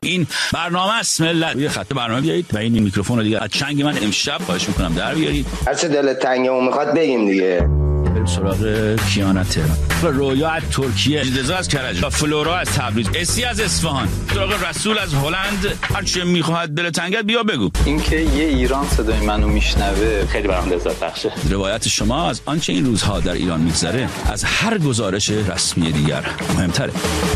این برنامه است ملت. روی خط برنامه بیایید و این میکروفون رو دیگه از چنگ من امشب خواهش میکنم در بیارید. هر چه دلت تنگمون میخواد بگیم دیگه. بریم سراغ کیانا تهران، رویا از ترکیه، رضا از کرج، فلورا از تبریز، اسی از اصفهان، سراغ رسول از هلند. هر چه میخواد دل تنگت بیا بگو. اینکه یه ایران صدای منو میشنوه خیلی برام لذت بخشه. روایت شما از آنچه این روزها در ایران میگذره از هر گزارش رسمی دیگر مهمتره.